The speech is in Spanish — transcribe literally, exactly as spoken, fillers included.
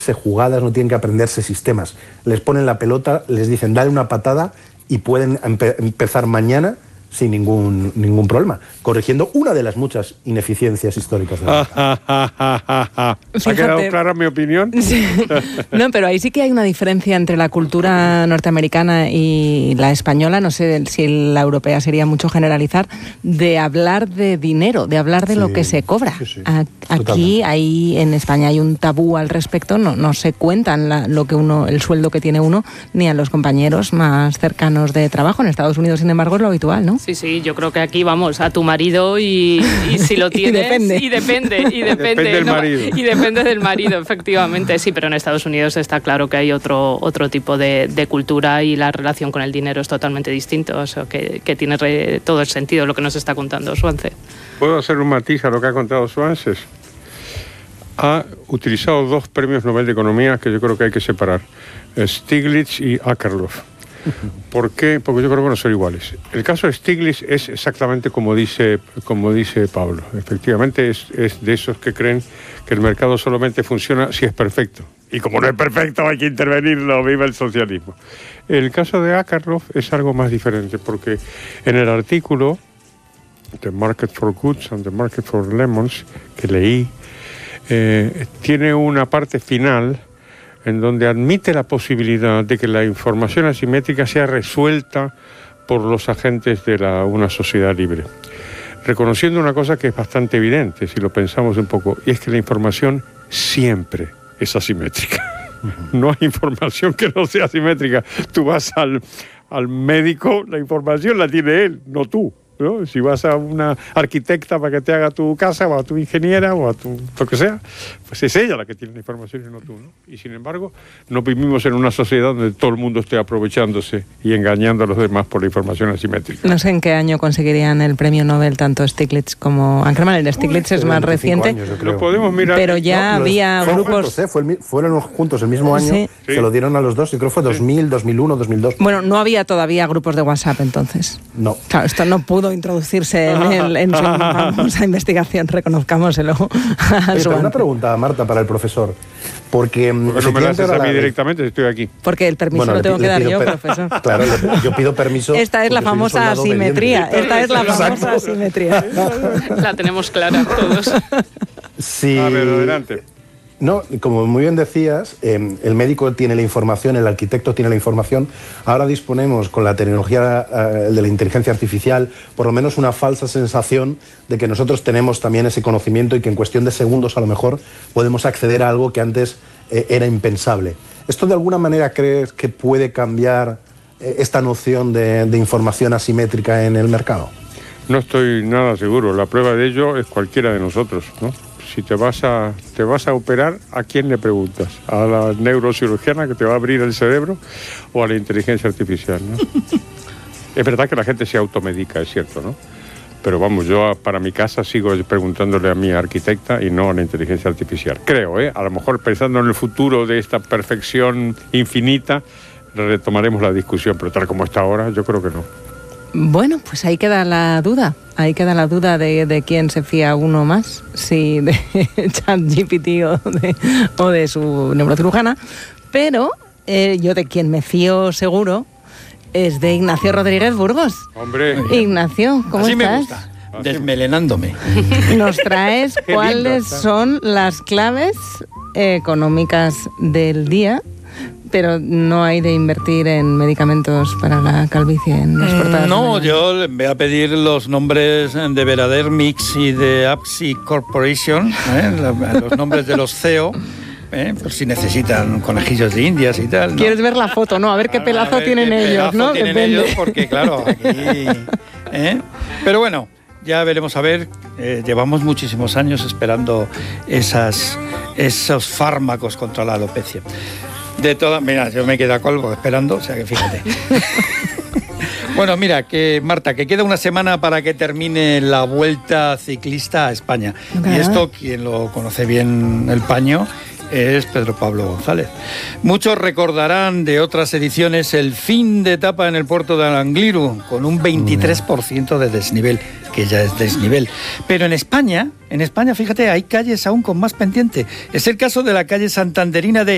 jugadas, no tienen que aprenderse sistemas. Les ponen la pelota, les dicen dale una patada y pueden empe- empezar mañana sin ningún ningún problema, corrigiendo una de las muchas ineficiencias históricas de la ¿Ha quedado clara mi opinión? Sí. No, pero ahí sí que hay una diferencia entre la cultura norteamericana y la española, no sé si la europea sería mucho generalizar, de hablar de dinero, de hablar de sí, lo que se cobra. Sí, sí, aquí hay, en España hay un tabú al respecto, no, no se cuentan la, lo que uno, el sueldo que tiene uno, ni a los compañeros más cercanos de trabajo. En Estados Unidos, sin embargo, es lo habitual, ¿no? Sí, sí, yo creo que aquí vamos a tu marido y, y si lo tienes... y depende. Y depende, y depende, depende del ¿no? marido. Y depende del marido, efectivamente. Sí, pero en Estados Unidos está claro que hay otro, otro tipo de, de cultura y la relación con el dinero es totalmente distinto. O sea, que, que tiene re, todo el sentido lo que nos está contando Swanse. ¿Puedo hacer un matiz a lo que ha contado Swanse? Ha utilizado dos premios Nobel de Economía que yo creo que hay que separar. Stiglitz y Akerlof. ¿Por qué? Porque yo creo que no son iguales. El caso de Stiglitz es exactamente como dice, como dice Pablo. Efectivamente es, es de esos que creen que el mercado solamente funciona si es perfecto. Y como no es perfecto hay que intervenirlo, viva el socialismo. El caso de Akerlof es algo más diferente porque en el artículo The Market for Goods and the Market for Lemons que leí, eh, tiene una parte final en donde admite la posibilidad de que la información asimétrica sea resuelta por los agentes de la, una sociedad libre, reconociendo una cosa que es bastante evidente si lo pensamos un poco, y es que la información siempre es asimétrica. Uh-huh. No hay información que no sea asimétrica. Tú vas al, al médico, la información la tiene él, no tú, ¿no? Si vas a una arquitecta para que te haga tu casa, o a tu ingeniera, o a tu lo que sea, pues es ella la que tiene la información y no tú, ¿no? Y sin embargo, no vivimos en una sociedad donde todo el mundo esté aprovechándose y engañando a los demás por la información asimétrica. No sé en qué año conseguirían el premio Nobel tanto Stiglitz como Ackerman. El de Stiglitz es más reciente, años, lo podemos mirar. Pero ya no, había los, grupos... Juntos, ¿eh? Fue el, fueron juntos el mismo año, sí. Se sí. lo dieron a los dos, y creo que fue dos mil, sí. dos mil uno, dos mil dos. Bueno, no había todavía grupos de WhatsApp entonces. No. Claro, esto no pudo introducirse en, el, en su famosa investigación, reconozcámoselo. Oye, una pregunta, Marta, para el profesor. Porque, porque no me lo haces a mí la... directamente, estoy aquí. Porque el permiso bueno, lo tengo que dar yo, per... profesor. Claro, yo pido permiso. Esta es la famosa asimetría. Esta es la famosa Exacto. asimetría. La tenemos clara todos. Sí. A ver, adelante. No, como muy bien decías, eh, el médico tiene la información, el arquitecto tiene la información. Ahora disponemos con la tecnología eh, de la inteligencia artificial, por lo menos una falsa sensación de que nosotros tenemos también ese conocimiento y que en cuestión de segundos a lo mejor podemos acceder a algo que antes eh, era impensable. ¿Esto de alguna manera crees que puede cambiar eh, esta noción de, de información asimétrica en el mercado? No estoy nada seguro. La prueba de ello es cualquiera de nosotros, ¿no? Si te vas a te vas a operar, ¿a quién le preguntas? ¿A la neurocirujana que te va a abrir el cerebro o a la inteligencia artificial, ¿no? Es verdad que la gente se automedica, es cierto, ¿no? Pero vamos, yo para mi casa sigo preguntándole a mi arquitecta y no a la inteligencia artificial. Creo, ¿eh? A lo mejor pensando en el futuro de esta perfección infinita, retomaremos la discusión, pero tal como está ahora, yo creo que no. Bueno, pues ahí queda la duda. Ahí queda la duda de, de quién se fía uno más, si de ChatGPT o de, o de su neurocirujana. Pero eh, yo de quien me fío seguro es de Ignacio Rodríguez Burgos. Hombre. Ignacio, ¿cómo Así estás? Me gusta. Desmelenándome. Nos traes cuáles son las claves económicas del día. Pero no hay de invertir en medicamentos para la calvicie en las portadas. No, yo voy a pedir los nombres de Veradermix y de Apsi Corporation, ¿eh? Los nombres de los C E O, ¿eh? Por si necesitan conejillos de indias y tal, ¿no? Quieres ver la foto, ¿no? A ver qué pelazo ver tienen qué ellos, ¿no? Tienen Depende. ellos porque, claro, aquí... ¿eh? Pero bueno, ya veremos a ver. Eh, llevamos muchísimos años esperando esas, esos fármacos contra la alopecia. De todas, mira, yo me quedé a colgo esperando, o sea que fíjate. Bueno, mira, que Marta, que queda una semana para que termine la Vuelta Ciclista a España. Okay. Y esto, quien lo conoce bien el paño, es Pedro Pablo González. Muchos recordarán de otras ediciones el fin de etapa en el puerto de Arangliru, con un veintitrés por ciento de desnivel, que ya es desnivel. Pero en España, en España, fíjate, hay calles aún con más pendiente. Es el caso de la calle santanderina de